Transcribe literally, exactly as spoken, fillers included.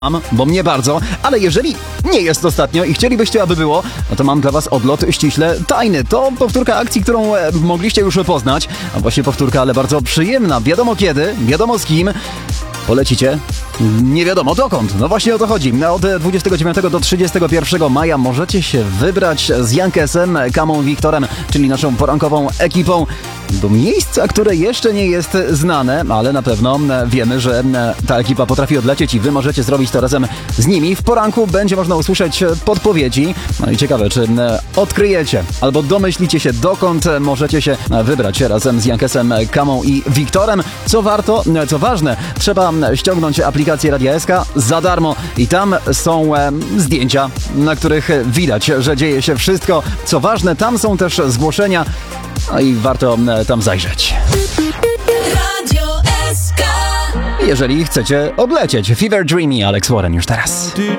bo mnie bardzo, ale jeżeli nie jest ostatnio i chcielibyście, aby było, no to mam dla was odlot ściśle tajny. To powtórka akcji, którą e, mogliście już poznać, a właśnie powtórka, ale bardzo przyjemna. Wiadomo kiedy, wiadomo z kim. Polecicie? Nie wiadomo dokąd. No właśnie o to chodzi. Od dwudziestego dziewiątego do trzydziestego pierwszego maja możecie się wybrać z Jankesem, Kamą, Wiktorem, czyli naszą porankową ekipą, do miejsca, które jeszcze nie jest znane, ale na pewno wiemy, że ta ekipa potrafi odlecieć i wy możecie zrobić to razem z nimi. W poranku będzie można usłyszeć podpowiedzi. No i ciekawe, czy odkryjecie albo domyślicie się, dokąd możecie się wybrać razem z Jankesem, Kamą i Wiktorem. Co warto, co ważne, trzeba ściągnąć aplikację Radia S K za darmo i tam są e, zdjęcia, na których widać, że dzieje się wszystko. Co ważne, tam są też zgłoszenia, no i warto e, tam zajrzeć. Radio S K. Jeżeli chcecie odlecieć. Fever Dreamy, Alex Warren już teraz.